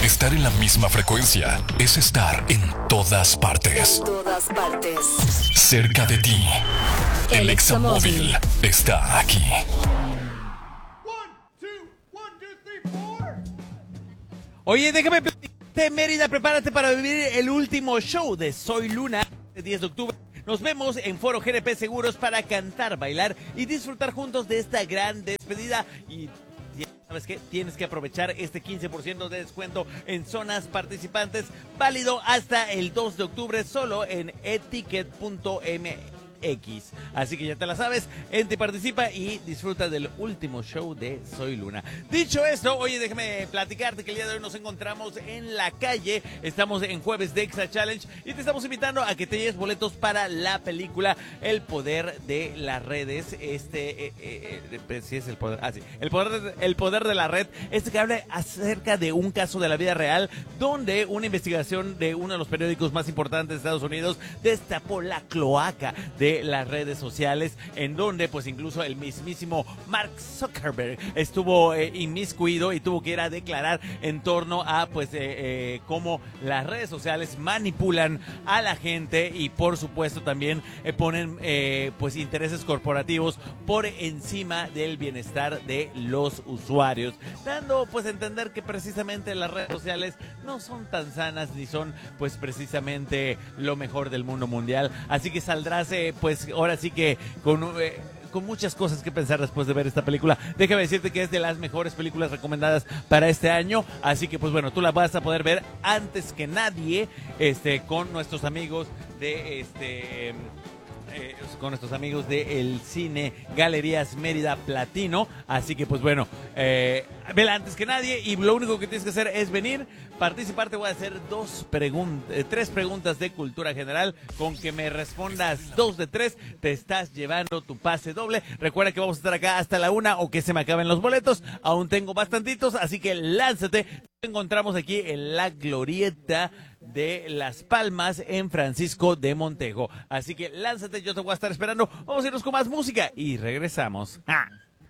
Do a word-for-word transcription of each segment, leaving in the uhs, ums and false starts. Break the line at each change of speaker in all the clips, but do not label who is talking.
Estar en la misma frecuencia es estar en todas partes.
En todas partes.
Cerca de ti. El Examóvil está aquí.
Oye, déjame platicarte, Mérida, prepárate para vivir el último show de Soy Luna, el diez de octubre. Nos vemos en Foro G N P Seguros para cantar, bailar y disfrutar juntos de esta gran despedida. Y ¿sabes qué? Tienes que aprovechar este quince por ciento de descuento en zonas participantes, válido hasta el dos de octubre, solo en etiquet punto m x. Así que ya te la sabes, entra y participa y disfruta del último show de Soy Luna. Dicho esto, oye, déjame platicarte que el día de hoy nos encontramos en la calle. Estamos en jueves de Extra Challenge y te estamos invitando a que te lleves boletos para la película El Poder de las Redes. Este, eh, eh, eh, sí es el poder, ah sí, el poder, de, el poder de la red. Este que habla acerca de un caso de la vida real donde una investigación de uno de los periódicos más importantes de Estados Unidos destapó la cloaca de las redes sociales, en donde pues incluso el mismísimo Mark Zuckerberg estuvo eh, inmiscuido y tuvo que ir a declarar en torno a pues eh, eh, cómo las redes sociales manipulan a la gente y por supuesto también eh, ponen eh, pues intereses corporativos por encima del bienestar de los usuarios, dando pues a entender que precisamente las redes sociales no son tan sanas ni son pues precisamente lo mejor del mundo mundial. Así que saldrás eh, pues ahora sí que con, eh, con muchas cosas que pensar después de ver esta película. Déjame decirte que es de las mejores películas recomendadas para este año, así que pues bueno, tú la vas a poder ver antes que nadie este, con nuestros amigos de este... Eh, con nuestros amigos de el cine Galerías Mérida Platino, así que pues bueno, eh, vela antes que nadie y lo único que tienes que hacer es venir, participar. Te voy a hacer dos preguntas, eh, tres preguntas de cultura general. Con que me respondas dos de tres, te estás llevando tu pase doble. Recuerda que vamos a estar acá hasta la una o que se me acaben los boletos, aún tengo bastantitos, así que lánzate. Nos encontramos aquí en la Glorieta de Las Palmas en Francisco de Montejo, así que lánzate, yo te voy a estar esperando. Vamos a irnos con más música y regresamos. ¡Ah!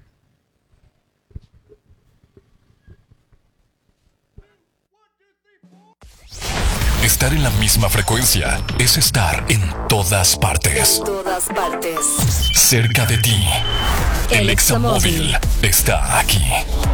Estar en la misma frecuencia es estar en todas partes.
En todas partes.
Cerca de ti. El Examóvil está aquí.